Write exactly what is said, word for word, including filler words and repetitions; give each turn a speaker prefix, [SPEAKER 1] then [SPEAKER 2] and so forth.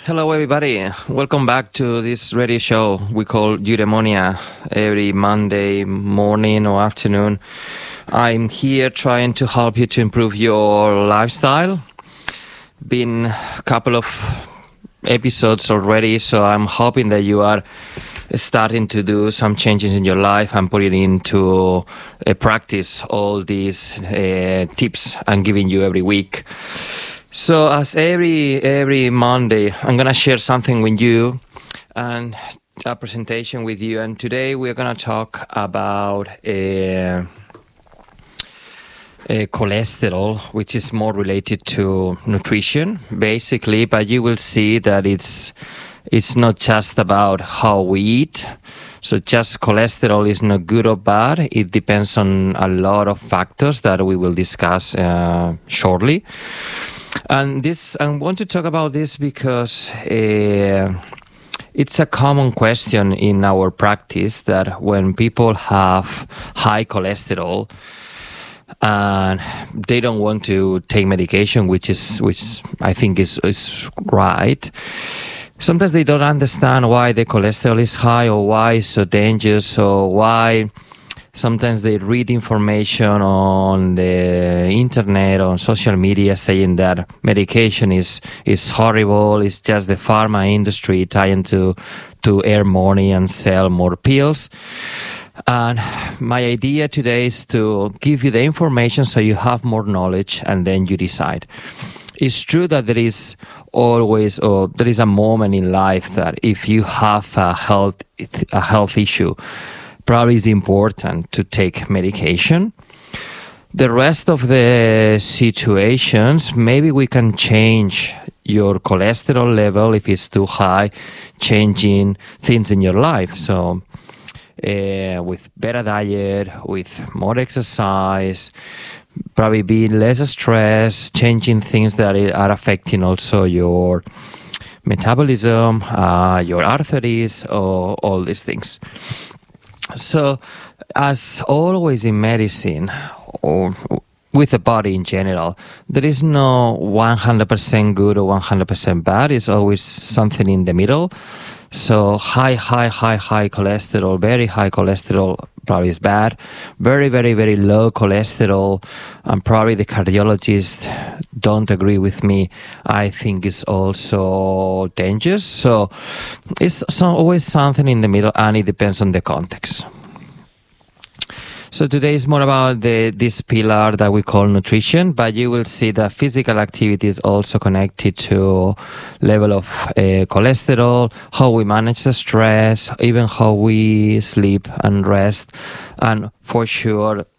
[SPEAKER 1] Hello, everybody. Welcome back to this radio show we call Eudaimonia every Monday morning or afternoon. I'm here trying to help you to improve your lifestyle. Been a couple of episodes already, so I'm hoping that you are starting to do some changes in your life and putting into uh, practice all these uh, tips I'm giving you every week. So as every every Monday, I'm going to share something with you and a presentation with you. And today we're going to talk about uh, uh, cholesterol, which is more related to nutrition, basically. But you will see that it's it's not just about how we eat. So just cholesterol is not good or bad. It depends on a lot of factors that we will discuss uh, shortly. And this, I want to talk about this because uh, it's a common question in our practice that when people have high cholesterol and they don't want to take medication, which is which I think is is right. Sometimes they don't understand why the cholesterol is high or why it's so dangerous or why. Sometimes they read information on the internet, on social media, saying that medication is, is horrible. It's just the pharma industry trying to, to earn money and sell more pills. And my idea today is to give you the information so you have more knowledge and then you decide. It's true that there is always, or there is a moment in life that if you have a health, a health issue, probably is important to take medication. The rest of the situations, maybe we can change your cholesterol level if it's too high, changing things in your life. So uh, with better diet, with more exercise, probably being less stressed, changing things that are affecting also your metabolism, uh, your arteries, or all these things. So, as always in medicine, or with the body in general, there is no one hundred percent good or one hundred percent bad. It's always something in the middle. So, high, high, high, high cholesterol, very high cholesterol probably is bad. Very, very, very low cholesterol, and probably the cardiologists don't agree with me, I think is also dangerous. So it's some, always something in the middle, and it depends on the context. So today is more about the this pillar that we call nutrition, but you will see that physical activity is also connected to level of uh, cholesterol, how we manage the stress, even how we sleep and rest, and for sure